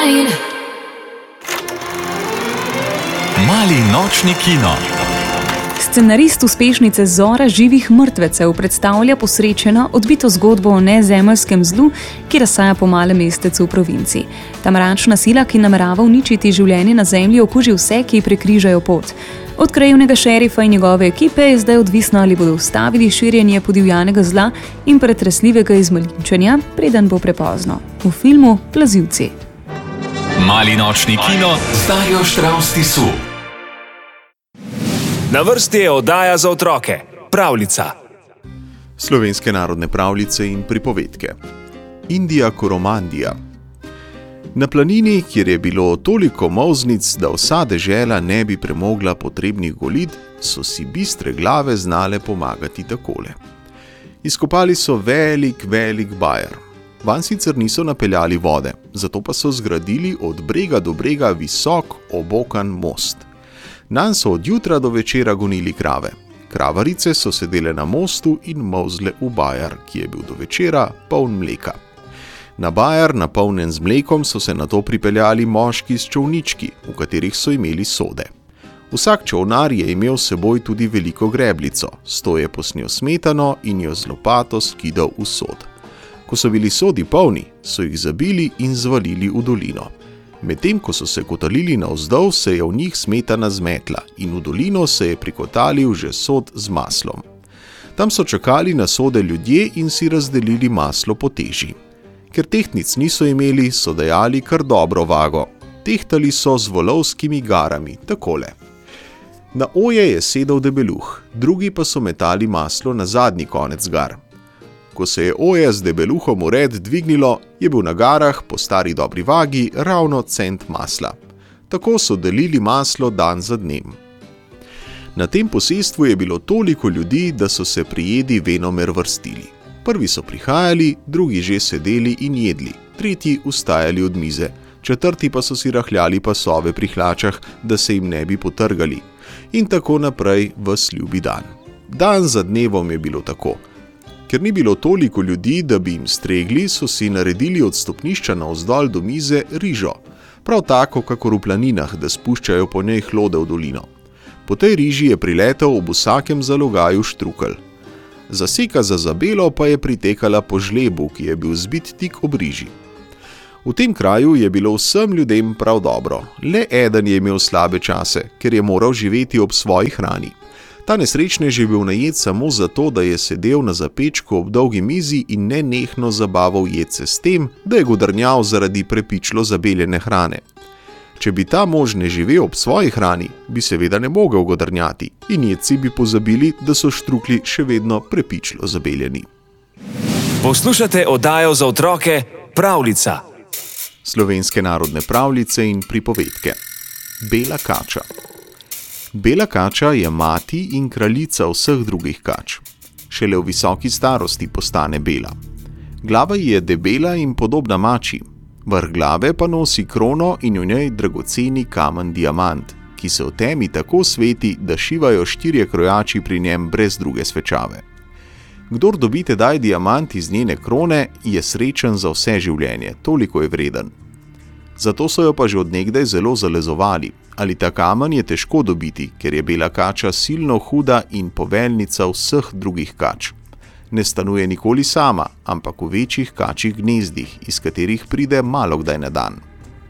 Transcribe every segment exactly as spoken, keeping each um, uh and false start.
rain. Mali nočni kino. Scenarist uspešnice Zora živih mrtvecev predstavlja posrečeno, odbito zgodbo o nezemeljskem zlu, ki razsaja po malem mestecu v provinci. Ta mračna sila, ki namerava uničiti življenje na zemlji, okuži vse, ki prekrižajo pot. Od krajevnega šerifa in njegove ekipe je zdaj odvisno, ali bodo ustavili širjenje podivjanega zla in pretresljivega izmaličenja, preden bo prepozno. V filmu Plazilci. Mali nočni kino z Darjo Štravs Tisu. Na vrsti je oddaja za otroke, Pravljica. Slovenske narodne pravljice in pripovedke. Indija Koromandija. Na planini, kjer je bilo toliko molznic, da vsa dežela ne bi premogla potrebnih golid, so si bistre glave znale pomagati takole. Izkopali so velik, velik bajer. Vanj sicer niso napeljali vode, zato pa so zgradili od brega do brega visok, obokan most. Nanj so od jutra do večera gonili krave. Kravarice so sedele na mostu in molzle v bajer, ki je bil do večera poln mleka. Na bajer, napolnjen z mlekom, so se nato pripeljali moški s čolnički, v katerih so imeli sode. Vsak čolnar je imel s seboj tudi veliko grebljico, s to je posnel smetano in jo z lopato skidal v sod. Ko so bili sodi polni, so jih zabili in zvalili v dolino. Medtem, ko so se kotalili navzdol, se je v njih smetana zmetla in v dolino se je prikotalil že sod z maslom. Tam so čakali na sode ljudje in si razdelili maslo po teži. Ker tehtnic niso imeli, so dajali kar dobro vago. Tehtali so z volovskimi garami, takole. Na oje je sedel debeluh, drugi pa so metali maslo na zadnji konec gar. Ko se je oje z debeluhom v red dvignilo, je bil na garah po stari dobri vagi ravno cent masla. Tako so delili maslo dan za dnem. Na tem posestvu je bilo toliko ljudi, da so se pri jedi venomer vrstili. Prvi so prihajali, drugi že sedeli in jedli, tretji ustajali od mize, četrti pa so si rahljali pasove pri hlačah, da se jim ne bi potrgali. In tako naprej ves ljubi dan. Dan za dnevom je bilo tako. Ker ni bilo toliko ljudi, da bi jim stregli, so si naredili od stopnišča navzdol do mize rižo, prav tako kakor v planinah, da spuščajo po njej hlode v dolino. Po tej riži je priletel ob vsakem zalogaju štrukelj. Zaseka za zabelo pa je pritekala po žlebu, ki je bil zbit tik ob riži. V tem kraju je bilo vsem ljudem prav dobro, le eden je imel slabe čase, ker je moral živeti ob svoji hrani. Ta nesrečnež je bil najet samo zato, da je sedel na zapečku ob dolgi mizi in nenehno zabaval jedce s tem, da je godrnjal zaradi prepičlo zabeljene hrane. Če bi ta mož ne živel ob svoji hrani, bi seveda ne mogel godrnjati in jedci bi pozabili, da so štrukli še vedno prepičlo zabeljeni. Poslušate oddajo za otroke, Pravljica. Slovenske narodne pravljice in pripovedke. Bela kača. Bela kača je mati in kraljica vseh drugih kač. Šele v visoki starosti postane bela. Glava ji je debela in podobna mači. Vrh glave pa nosi krono in v njej dragoceni kamen diamant, ki se v temi tako sveti, da šivajo štirje krojači pri njem brez druge svečave. Kdor dobi tedaj diamant iz njene krone, je srečen za vse življenje, toliko je vreden. Zato so jo pa že od nekdaj zelo zalezovali, ali ta kamen je težko dobiti, ker je bela kača silno huda in poveljnica vseh drugih kač. Ne stanuje nikoli sama, ampak v večjih kačjih gnezdih, iz katerih pride malokdaj na dan.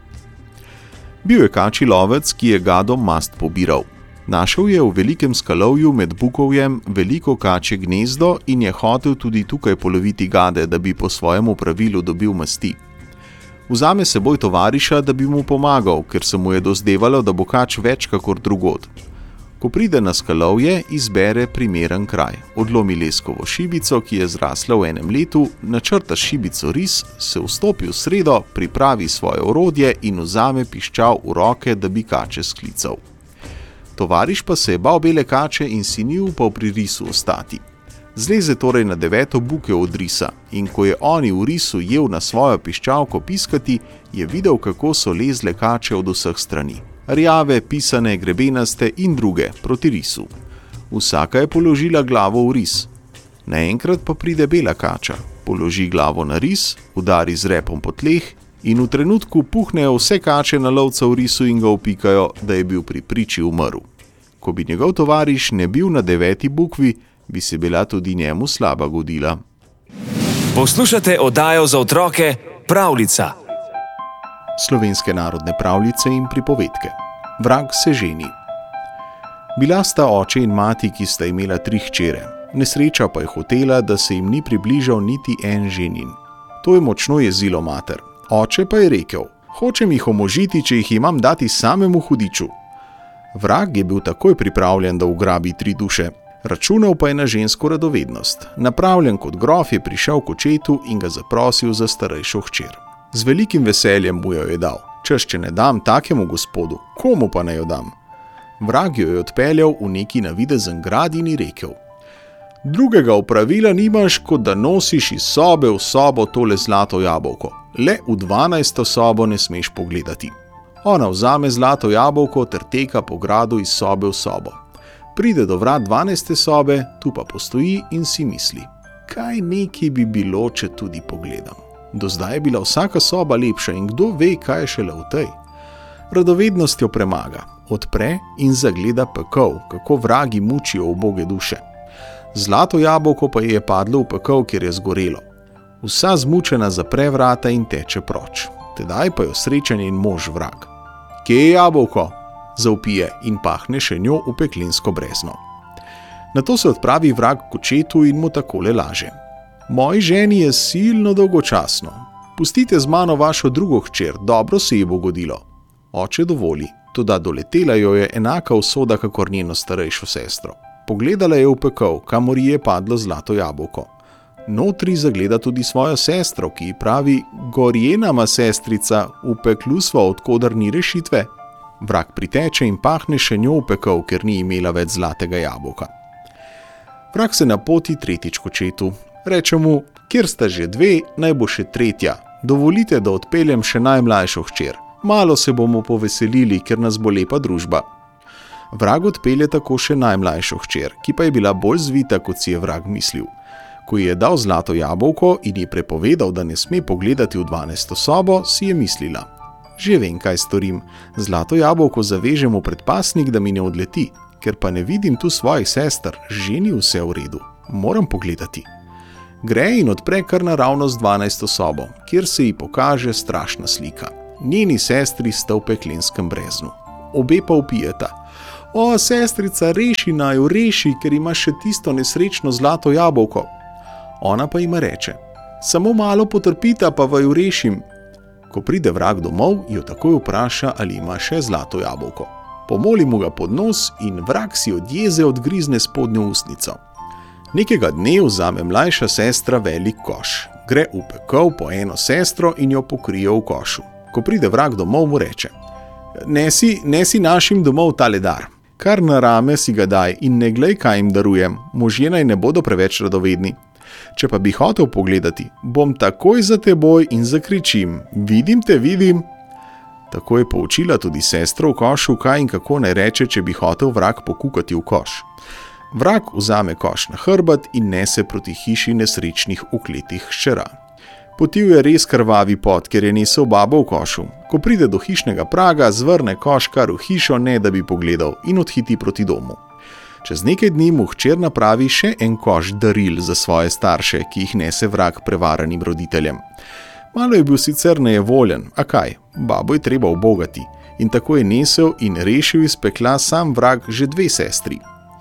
Bil je kačji lovec, ki je gadom mast pobiral. Našel je v velikem skalovju med bukovjem veliko kačje gnezdo in je hotel tudi tukaj poloviti gade, da bi po svojemu pravilu dobil masti. Vzame seboj tovariša, da bi mu pomagal, ker se mu je dozdevalo, da bo kač več kakor drugod. Ko pride na skalovje, izbere primeren kraj, odlomi leskovo šibico, ki je zrasla v enem letu, načrta šibico ris, se vstopi v sredo, pripravi svoje orodje in vzame piščal v roke, da bi kače sklical. Tovariš pa se je bal bele kače in si ni upal pri risu ostati. Zleze torej na deveto bukev od risa in ko je oni v risu jel na svojo piščalko piskati, je videl, kako so lezle kače od vseh strani. Rjave, pisane, grebenaste in druge proti risu. Vsaka je položila glavo v ris. Naenkrat pa pride bela kača, položi glavo na ris, udari z repom po tleh in v trenutku puhnejo vse kače na lovca v risu in ga opikajo, da je bil pri priči umrl. Ko bi njegov tovariš ne bil na deveti bukvi, bi se bila tudi njemu slaba godila. Poslušate oddajo za otroke Pravljica. Slovenske narodne pravljice in pripovedke. Vrag se ženi. Bila sta oče in mati, ki sta imela tri hčere. Nesreča pa je hotela, da se jim ni približal niti en ženin. To je močno jezilo mater. Oče pa je rekel: hočem jih omožiti, če jih imam dati samemu hudiču. Vrag je bil takoj pripravljen, da ugrabi tri duše. Računal pa je na žensko radovednost. Napravljen kot grof je prišel k očetu in ga zaprosil za starejšo hčer. Z velikim veseljem mu jo je dal. Češ, če ne dam takemu gospodu, komu pa naj jo dam? Vrag jo je odpeljal v neki navidezen grad in ji rekel: drugega opravila nimaš, kot da nosiš iz sobe v sobo tole zlato jabolko. Le v dvanajsto sobo ne smeš pogledati. Ona vzame zlato jabolko ter teka po gradu iz sobe v sobo. Pride do vrat dvanajste sobe, tu pa postoji in si misli: kaj neki bi bilo, če tudi pogledam. Do zdaj je bila vsaka soba lepša in kdo ve, kaj je šele v tej. Radovednost jo premaga, odpre in zagleda pekel, kako vragi mučijo uboge duše. Zlato jabolko pa je padlo v pekel, kjer je zgorelo. Vsa zmučena zapre vrata in teče proč. Tedaj pa jo sreča njen mož vrag. Kje je jabolko? Zavpije in pahne še njo v peklinsko brezno. Nato se odpravi vrag k očetu in mu takole laže: moji ženi je silno dolgočasno. Pustite z mano vašo drugo hčer, dobro se ji bo godilo. Oče dovoli, toda doletela jo je enaka usoda kakor njeno starejšo sestro. Pogledala je v pekel, kamor ji je padlo zlato jabolko. Notri zagleda tudi svojo sestro, ki ji pravi: gorjenama sestrica, v peklu sva, odkodar ni rešitve. Vrag priteče in pahne še njo v pekel, ker ni imela več zlatega jabolka. Vrag se napoti tretjič k očetu. Reče mu: kjer sta že dve, naj bo še tretja. Dovolite, da odpeljem še najmlajšo hčer. Malo se bomo poveselili, ker nas bo lepa družba. Vrag odpelje tako še najmlajšo hčer, ki pa je bila bolj zvita, kot si je vrag mislil. Ko ji je dal zlato jabolko in ji prepovedal, da ne sme pogledati v dvanajsto sobo, si je mislila: že vem, kaj storim. Zlato jabolko zavežem v predpasnik, da mi ne odleti, ker pa ne vidim tu svojih sester, že ni vse v redu. Moram pogledati. Gre in odpre kar naravnost dvanajsto sobo, kjer se ji pokaže strašna slika. Njeni sestri sta v peklinskem breznu. Obe pa vpijeta: o, sestrica, reši naju, reši, ker ima še tisto nesrečno zlato jabolko. Ona pa jima reče: samo malo potrpita, pa vaju rešim. Ko pride vrag domov, jo takoj vpraša, ali ima še zlato jabolko. Pomoli mu ga pod nos in vrag si od jeze odgrizne spodnjo ustnico. Nekega dne vzame mlajša sestra velik koš. Gre v pekel po eno sestro in jo pokrije v košu. Ko pride vrag domov, mu reče: nesi, nesi našim domov tale dar. Kar na rame si ga daj in ne glej, kaj jim darujem. Možje naj ne bodo preveč radovedni. Če pa bi hotel pogledati, bom takoj za teboj in zakričim: vidim te, vidim. Tako je poučila tudi sestro v košu, kaj in kako naj reče, če bi hotel vrag pokukati v koš. Vrag vzame koš na hrbet in nese proti hiši nesrečnih ukletih hčera. Potil je res krvavi pot, ker je nesel babo v košu. Ko pride do hišnega praga, zvrne koš kar v hišo, ne da bi pogledal, in odhiti proti domu. Čez nekaj dni mu hčer napravi še en koš daril za svoje starše, ki jih nese vrag prevaranim roditeljem. Malo je bil sicer nejevoljen, a kaj, babo je treba ubogati, in tako je nesel in rešil iz pekla sam vrag že dve sestri.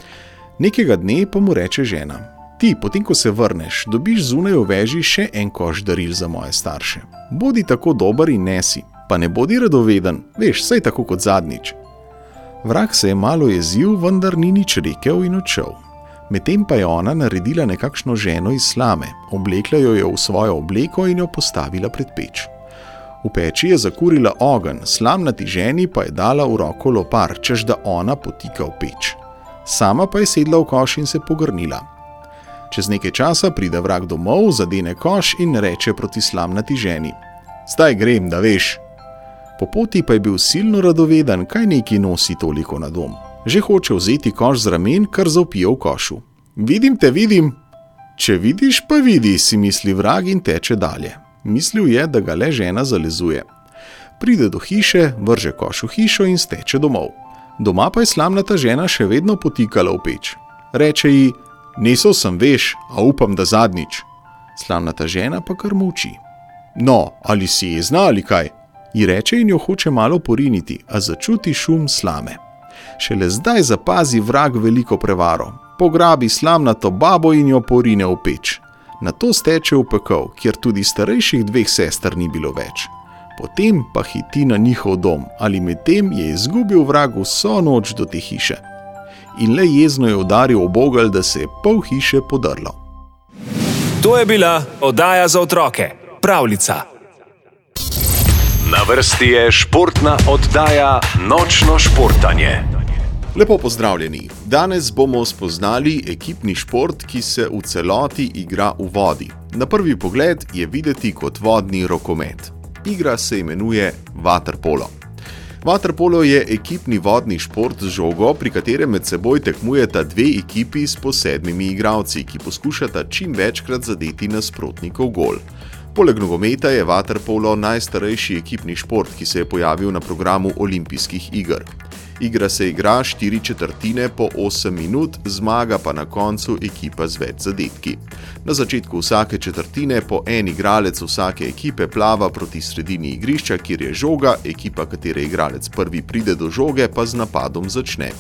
Nekega dne pa mu reče žena: ti, potem ko se vrneš, dobiš zunaj v veži še en koš daril za moje starše. Bodi tako dober in nesi, pa ne bodi radoveden, veš, saj tako kot zadnjič. Vrag se je malo jezil, vendar ni nič rekel in odšel. Medtem pa je ona naredila nekakšno ženo iz slame, oblekla jo je v svojo obleko in jo postavila pred peč. V peči je zakurila ogenj, slamnati ženi pa je dala v roko lopar, češ da ona potika v peč. Sama pa je sedla v koš in se pogrnila. Čez nekaj časa pride vrag domov, zadene koš in reče proti slamnati ženi: zdaj grem, da veš. Po poti pa je bil silno radoveden, kaj neki nosi toliko na dom. Že hoče vzeti koš z ramen, kar zavpije v košu. Vidim te, vidim. Če vidiš, pa vidi, si misli vrag in teče dalje. Mislil je, da ga le žena zalezuje. Pride do hiše, vrže koš v hišo in steče domov. Doma pa je slamnata žena še vedno potikala v peč. Reče ji: "Nesel sem, veš, a upam, da zadnjič." Slamnata žena pa kar molči. "No, ali si jezna ali kaj?" ji reče in jo hoče malo poriniti, a začuti šum slame. Šele zdaj zapazi vrag veliko prevaro. Pograbi slamnato babo in jo porine v peč. Nato steče v pekel, kjer tudi starejših dveh sester ni bilo več. Potem pa hiti na njihov dom, ali medtem je izgubil vrag vso noč do te hiše. In le jezno je udaril ob ogelj, da se je pol hiše podrlo. To je bila oddaja za otroke, Pravljica. Na vrsti je športna oddaja Nočno športanje. Lepo pozdravljeni. Danes bomo spoznali ekipni šport, ki se v celoti igra v vodi. Na prvi pogled je videti kot vodni rokomet. Igra se imenuje vaterpolo. Vaterpolo je ekipni vodni šport z žogo, pri katerem med seboj tekmujeta dve ekipi s po sedmimi igralci, ki poskušata čim večkrat zadeti nasprotnikov gol. Poleg nogometa je vaterpolo najstarejši ekipni šport, ki se je pojavil na programu olimpijskih iger. Igra se igra štiri četrtine po osem minut, zmaga pa na koncu ekipa z več zadetki. Na začetku vsake četrtine po en igralec vsake ekipe plava proti sredini igrišča, kjer je žoga, ekipa, katere igralec prvi pride do žoge, pa z napadom začne.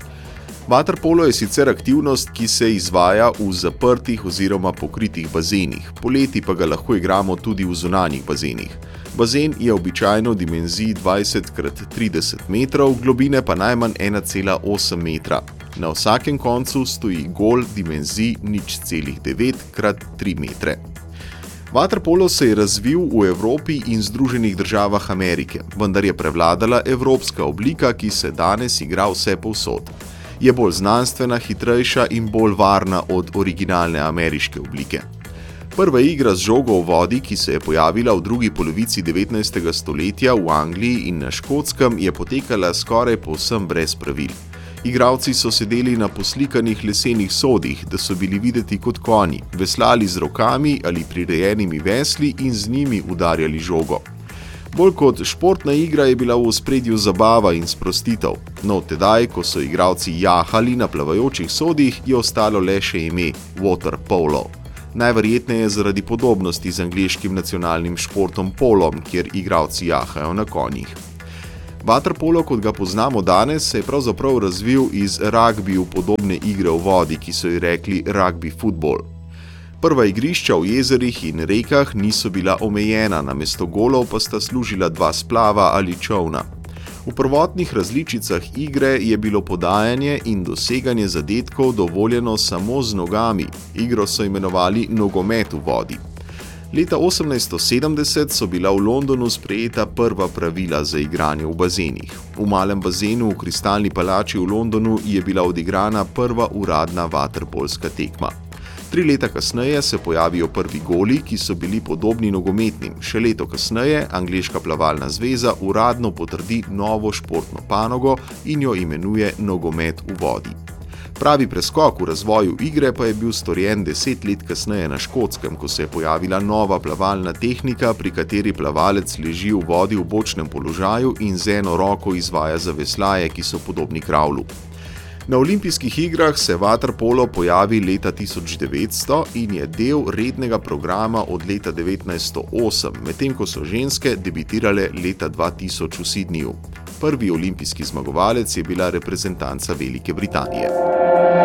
Vaterpolo je sicer aktivnost, ki se izvaja v zaprtih oziroma pokritih bazenih, poleti pa ga lahko igramo tudi v zunanjih bazenih. Bazen je običajno v dimenziji dvajset krat trideset metrov, globine pa najmanj ena cela osem metra. Na vsakem koncu stoji gol dimenziji nič celih devet krat tri metre. Vaterpolo se je razvil v Evropi in Združenih državah Amerike, vendar je prevladala evropska oblika, ki se danes igra vse povsod. Je bolj znanstvena, hitrejša in bolj varna od originalne ameriške oblike. Prva igra z žogo v vodi, ki se je pojavila v drugi polovici devetnajstega stoletja v Angliji in na Škotskem, je potekala skoraj povsem brez pravil. Igralci so sedeli na poslikanih lesenih sodih, da so bili videti kot konji, veslali z rokami ali prirejenimi vesli in z njimi udarjali žogo. Bolj kot športna igra je bila v ospredju zabava in sprostitev. No, tedaj, ko so igralci jahali na plavajočih sodih, je ostalo le še ime water polo. Najverjetneje zaradi podobnosti z angleškim nacionalnim športom polom, kjer igralci jahajo na konjih. Vaterpolo, kot ga poznamo danes, se je pravzaprav razvil iz ragbiju podobne igre v vodi, ki so ji rekli rugby futbol. Prva igrišča v jezerih in rekah niso bila omejena, namesto golov pa sta služila dva splava ali čolna. V prvotnih različicah igre je bilo podajanje in doseganje zadetkov dovoljeno samo z nogami. Igro so imenovali nogomet v vodi. Leta osemnajststo sedemdeset so bila v Londonu sprejeta prva pravila za igranje v bazenih. V malem bazenu v Kristalni palači v Londonu je bila odigrana prva uradna vaterpolska tekma. Tri leta kasneje se pojavijo prvi goli, ki so bili podobni nogometnim. Še leto kasneje Angleška plavalna zveza uradno potrdi novo športno panogo in jo imenuje nogomet v vodi. Pravi preskok v razvoju igre pa je bil storjen deset let kasneje na Škotskem, ko se je pojavila nova plavalna tehnika, pri kateri plavalec leži v vodi v bočnem položaju in z eno roko izvaja zaveslaje, ki so podobni kravlu. Na olimpijskih igrah se vaterpolo pojavi leta tisoč devetsto in je del rednega programa od leta devetnajststo osem, medtem ko so ženske debitirale leta dva tisoč v Sydneyju. Prvi olimpijski zmagovalec je bila reprezentanca Velike Britanije.